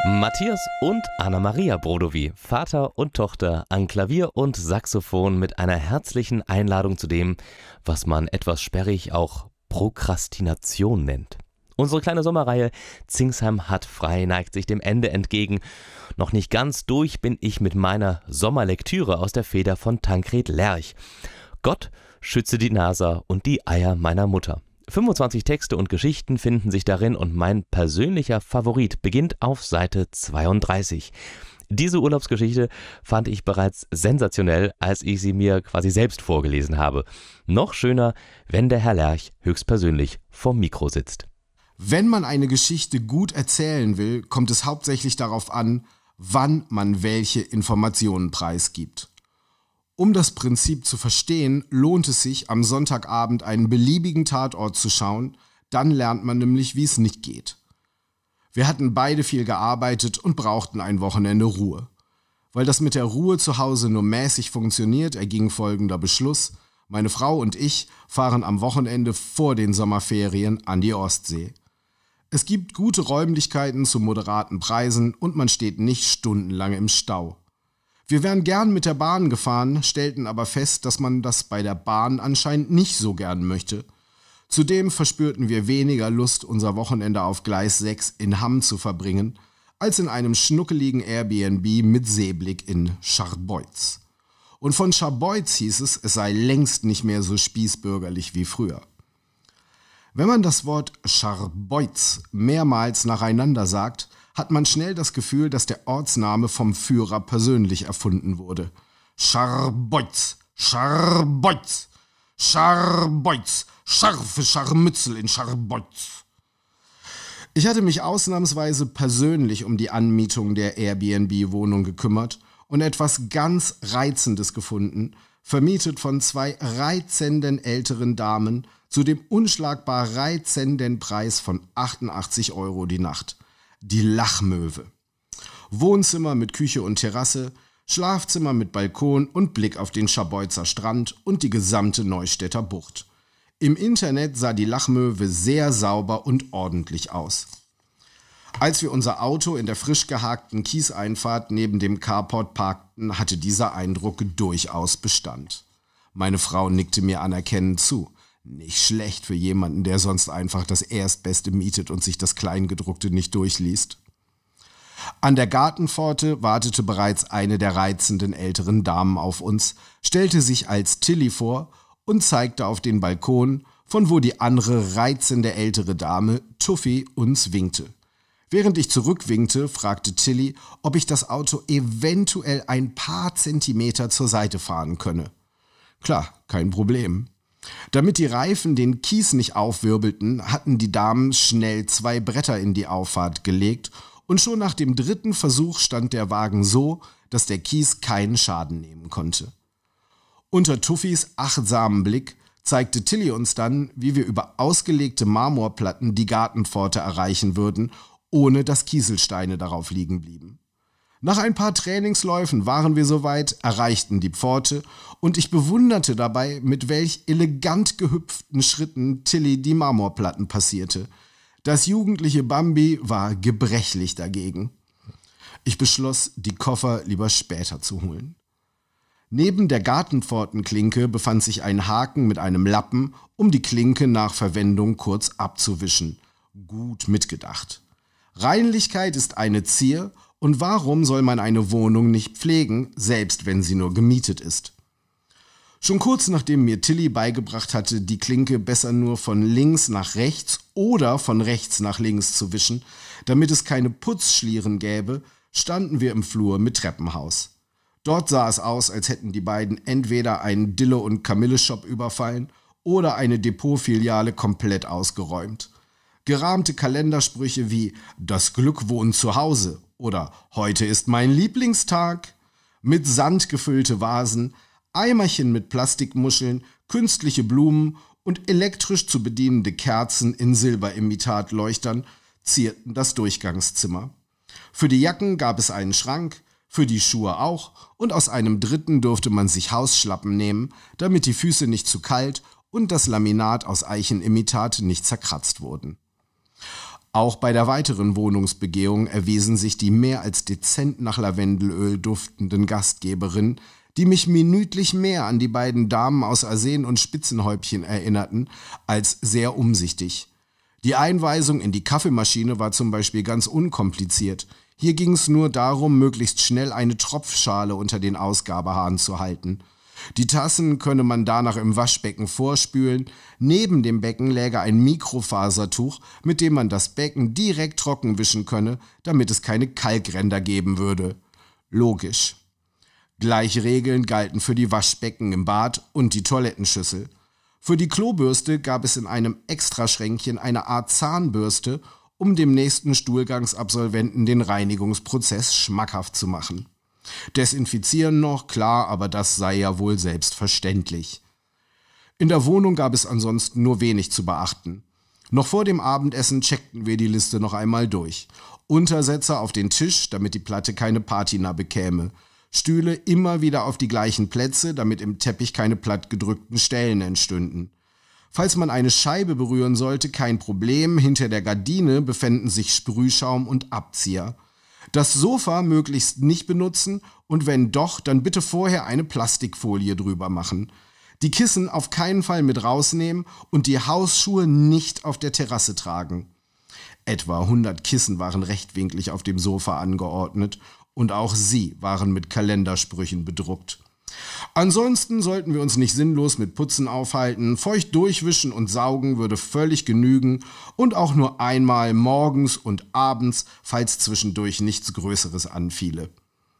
Matthias und Anna-Maria Brodowy, Vater und Tochter an Klavier und Saxophon mit einer herzlichen Einladung zu dem, was man etwas sperrig auch Prokrastination nennt. Unsere kleine Sommerreihe Zingsheim hat frei neigt sich dem Ende entgegen. Noch nicht ganz durch bin ich mit meiner Sommerlektüre aus der Feder von Tankred Lerch. Gott schütze die NASA und die Eier meiner Mutter. 25 Texte und Geschichten finden sich darin und mein persönlicher Favorit beginnt auf Seite 32. Diese Urlaubsgeschichte fand ich bereits sensationell, als ich sie mir quasi selbst vorgelesen habe. Noch schöner, wenn der Herr Lerch höchstpersönlich vorm Mikro sitzt. Wenn man eine Geschichte gut erzählen will, kommt es hauptsächlich darauf an, wann man welche Informationen preisgibt. Um das Prinzip zu verstehen, lohnt es sich, am Sonntagabend einen beliebigen Tatort zu schauen, dann lernt man nämlich, wie es nicht geht. Wir hatten beide viel gearbeitet und brauchten ein Wochenende Ruhe. Weil das mit der Ruhe zu Hause nur mäßig funktioniert, erging folgender Beschluss: Meine Frau und ich fahren am Wochenende vor den Sommerferien an die Ostsee. Es gibt gute Räumlichkeiten zu moderaten Preisen und man steht nicht stundenlang im Stau. Wir wären gern mit der Bahn gefahren, stellten aber fest, dass man das bei der Bahn anscheinend nicht so gern möchte. Zudem verspürten wir weniger Lust, unser Wochenende auf Gleis 6 in Hamm zu verbringen, als in einem schnuckeligen Airbnb mit Seeblick in Scharbeutz. Und von Scharbeutz hieß es sei längst nicht mehr so spießbürgerlich wie früher. Wenn man das Wort Scharbeutz mehrmals nacheinander sagt, hat man schnell das Gefühl, dass der Ortsname vom Führer persönlich erfunden wurde. Scharbeutz, Scharbeutz, Scharbeutz, scharfe Scharmützel in Scharbeutz. Ich hatte mich ausnahmsweise persönlich um die Anmietung der Airbnb-Wohnung gekümmert und etwas ganz Reizendes gefunden, vermietet von 2 reizenden älteren Damen zu dem unschlagbar reizenden Preis von 88 € die Nacht. Die Lachmöwe. Wohnzimmer mit Küche und Terrasse, Schlafzimmer mit Balkon und Blick auf den Scharbeutzer Strand und die gesamte Neustädter Bucht. Im Internet sah die Lachmöwe sehr sauber und ordentlich aus. Als wir unser Auto in der frisch gehakten Kieseinfahrt neben dem Carport parkten, hatte dieser Eindruck durchaus Bestand. Meine Frau nickte mir anerkennend zu. Nicht schlecht für jemanden, der sonst einfach das Erstbeste mietet und sich das Kleingedruckte nicht durchliest. An der Gartenpforte wartete bereits eine der reizenden älteren Damen auf uns, stellte sich als Tilly vor und zeigte auf den Balkon, von wo die andere reizende ältere Dame, Tuffy, uns winkte. Während ich zurückwinkte, fragte Tilly, ob ich das Auto eventuell ein paar Zentimeter zur Seite fahren könne. Klar, kein Problem. Damit die Reifen den Kies nicht aufwirbelten, hatten die Damen schnell 2 Bretter in die Auffahrt gelegt und schon nach dem 3. Versuch stand der Wagen so, dass der Kies keinen Schaden nehmen konnte. Unter Tuffys achtsamen Blick zeigte Tilly uns dann, wie wir über ausgelegte Marmorplatten die Gartenpforte erreichen würden, ohne dass Kieselsteine darauf liegen blieben. Nach ein paar Trainingsläufen waren wir soweit, erreichten die Pforte und ich bewunderte dabei, mit welch elegant gehüpften Schritten Tilly die Marmorplatten passierte. Das jugendliche Bambi war gebrechlich dagegen. Ich beschloss, die Koffer lieber später zu holen. Neben der Gartenpfortenklinke befand sich ein Haken mit einem Lappen, um die Klinke nach Verwendung kurz abzuwischen. Gut mitgedacht. Reinlichkeit ist eine Zier. Und warum soll man eine Wohnung nicht pflegen, selbst wenn sie nur gemietet ist? Schon kurz nachdem mir Tilly beigebracht hatte, die Klinke besser nur von links nach rechts oder von rechts nach links zu wischen, damit es keine Putzschlieren gäbe, standen wir im Flur mit Treppenhaus. Dort sah es aus, als hätten die beiden entweder einen Dille- und Kamille-Shop überfallen oder eine Depotfiliale komplett ausgeräumt. Gerahmte Kalendersprüche wie »Das Glück wohnt zu Hause« oder »Heute ist mein Lieblingstag«, mit Sand gefüllte Vasen, Eimerchen mit Plastikmuscheln, künstliche Blumen und elektrisch zu bedienende Kerzen in Silberimitat-Leuchtern zierten das Durchgangszimmer. Für die Jacken gab es einen Schrank, für die Schuhe auch und aus einem dritten durfte man sich Hausschlappen nehmen, damit die Füße nicht zu kalt und das Laminat aus Eichenimitat nicht zerkratzt wurden. Auch bei der weiteren Wohnungsbegehung erwiesen sich die mehr als dezent nach Lavendelöl duftenden Gastgeberinnen, die mich minütlich mehr an die beiden Damen aus Arsen und Spitzenhäubchen erinnerten, als sehr umsichtig. Die Einweisung in die Kaffeemaschine war zum Beispiel ganz unkompliziert. Hier ging es nur darum, möglichst schnell eine Tropfschale unter den Ausgabehahn zu halten. Die Tassen könne man danach im Waschbecken vorspülen. Neben dem Becken läge ein Mikrofasertuch, mit dem man das Becken direkt trocken wischen könne, damit es keine Kalkränder geben würde. Logisch. Gleiche Regeln galten für die Waschbecken im Bad und die Toilettenschüssel. Für die Klobürste gab es in einem Extraschränkchen eine Art Zahnbürste, um dem nächsten Stuhlgangsabsolventen den Reinigungsprozess schmackhaft zu machen. Desinfizieren noch, klar, aber das sei ja wohl selbstverständlich. In der Wohnung gab es ansonsten nur wenig zu beachten. Noch vor dem Abendessen checkten wir die Liste noch einmal durch. Untersetzer auf den Tisch, damit die Platte keine Patina bekäme. Stühle immer wieder auf die gleichen Plätze, damit im Teppich keine plattgedrückten Stellen entstünden. Falls man eine Scheibe berühren sollte, kein Problem, hinter der Gardine befänden sich Sprühschaum und Abzieher. Das Sofa möglichst nicht benutzen und wenn doch, dann bitte vorher eine Plastikfolie drüber machen. Die Kissen auf keinen Fall mit rausnehmen und die Hausschuhe nicht auf der Terrasse tragen. Etwa 100 Kissen waren rechtwinklig auf dem Sofa angeordnet und auch sie waren mit Kalendersprüchen bedruckt. Ansonsten sollten wir uns nicht sinnlos mit Putzen aufhalten, feucht durchwischen und saugen würde völlig genügen und auch nur einmal morgens und abends, falls zwischendurch nichts Größeres anfiele.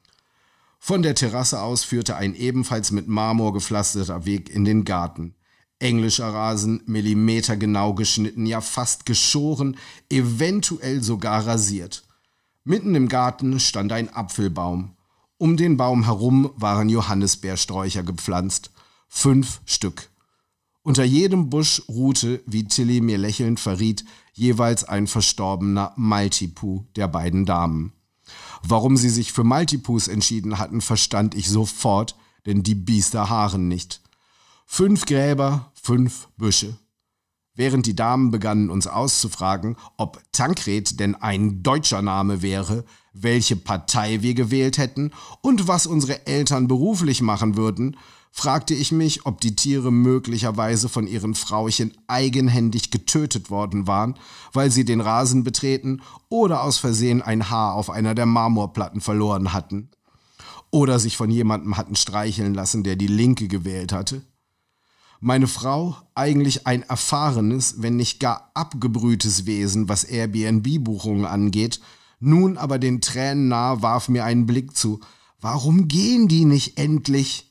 Von der Terrasse aus führte ein ebenfalls mit Marmor gepflasterter Weg in den Garten. Englischer Rasen, millimetergenau geschnitten, ja fast geschoren, eventuell sogar rasiert. Mitten im Garten stand ein Apfelbaum. Um den Baum herum waren Johannisbeersträucher gepflanzt. 5 Stück. Unter jedem Busch ruhte, wie Tilly mir lächelnd verriet, jeweils ein verstorbener Maltipoo der beiden Damen. Warum sie sich für Maltipoos entschieden hatten, verstand ich sofort, denn die Biester haaren nicht. 5 Gräber, 5 Büsche. Während die Damen begannen uns auszufragen, ob Tankred denn ein deutscher Name wäre, welche Partei wir gewählt hätten und was unsere Eltern beruflich machen würden, fragte ich mich, ob die Tiere möglicherweise von ihren Frauchen eigenhändig getötet worden waren, weil sie den Rasen betreten oder aus Versehen ein Haar auf einer der Marmorplatten verloren hatten. Oder sich von jemandem hatten streicheln lassen, der die Linke gewählt hatte. Meine Frau, eigentlich ein erfahrenes, wenn nicht gar abgebrühtes Wesen, was Airbnb-Buchungen angeht, nun aber den Tränen nahe, warf mir einen Blick zu. Warum gehen die nicht endlich?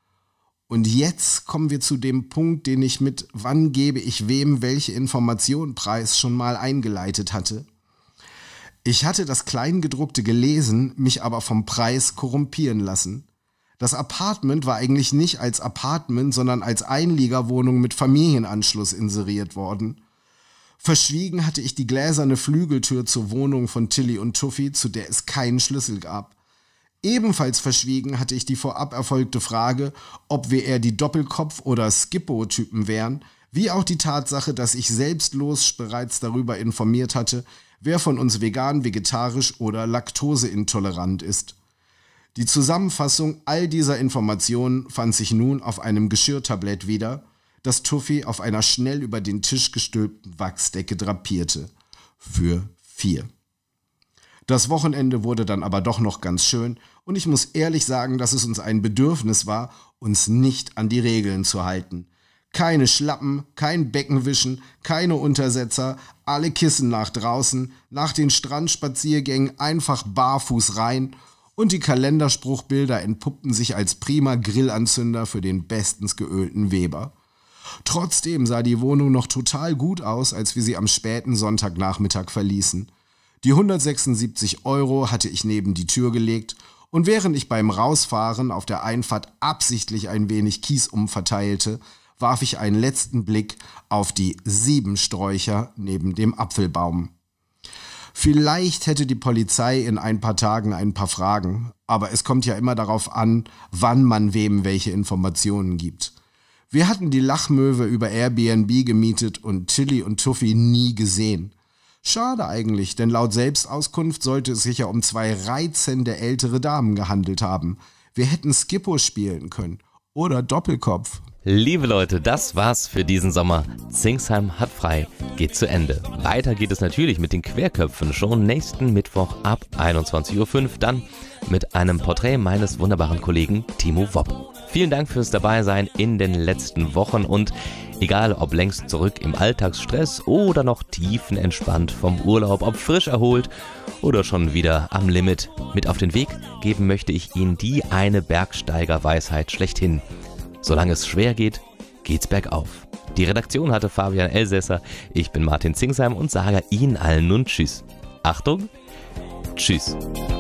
Und jetzt kommen wir zu dem Punkt, den ich mit "Wann gebe ich wem welche Information preis" schon mal eingeleitet hatte. Ich hatte das Kleingedruckte gelesen, mich aber vom Preis korrumpieren lassen. Das Apartment war eigentlich nicht als Apartment, sondern als Einliegerwohnung mit Familienanschluss inseriert worden. Verschwiegen hatte ich die gläserne Flügeltür zur Wohnung von Tilly und Tuffy, zu der es keinen Schlüssel gab. Ebenfalls verschwiegen hatte ich die vorab erfolgte Frage, ob wir eher die Doppelkopf- oder Skippo-Typen wären, wie auch die Tatsache, dass ich selbstlos bereits darüber informiert hatte, wer von uns vegan, vegetarisch oder laktoseintolerant ist. Die Zusammenfassung all dieser Informationen fand sich nun auf einem Geschirrtablett wieder, das Tuffy auf einer schnell über den Tisch gestülpten Wachsdecke drapierte. Für 4. Das Wochenende wurde dann aber doch noch ganz schön und ich muss ehrlich sagen, dass es uns ein Bedürfnis war, uns nicht an die Regeln zu halten. Keine Schlappen, kein Beckenwischen, keine Untersetzer, alle Kissen nach draußen, nach den Strandspaziergängen einfach barfuß rein und die Kalenderspruchbilder entpuppten sich als prima Grillanzünder für den bestens geölten Weber. Trotzdem sah die Wohnung noch total gut aus, als wir sie am späten Sonntagnachmittag verließen. Die 176 € hatte ich neben die Tür gelegt und während ich beim Rausfahren auf der Einfahrt absichtlich ein wenig Kies umverteilte, warf ich einen letzten Blick auf die 7 Sträucher neben dem Apfelbaum. Vielleicht hätte die Polizei in ein paar Tagen ein paar Fragen, aber es kommt ja immer darauf an, wann man wem welche Informationen gibt. Wir hatten die Lachmöwe über Airbnb gemietet und Tilly und Tuffy nie gesehen. Schade eigentlich, denn laut Selbstauskunft sollte es sich ja um 2 reizende ältere Damen gehandelt haben. Wir hätten Skippo spielen können. Oder Doppelkopf. Liebe Leute, das war's für diesen Sommer. Singsheim hat frei, geht zu Ende. Weiter geht es natürlich mit den Querköpfen schon nächsten Mittwoch ab 21.05 Uhr, dann mit einem Porträt meines wunderbaren Kollegen Timo Wopp. Vielen Dank fürs Dabeisein in den letzten Wochen und egal ob längst zurück im Alltagsstress oder noch tiefenentspannt vom Urlaub, ob frisch erholt oder schon wieder am Limit, mit auf den Weg geben möchte ich Ihnen die eine Bergsteigerweisheit schlechthin. Solange es schwer geht, geht's bergauf. Die Redaktion hatte Fabian Elsässer, ich bin Martin Singsheim und sage Ihnen allen nun Tschüss. Achtung, Tschüss.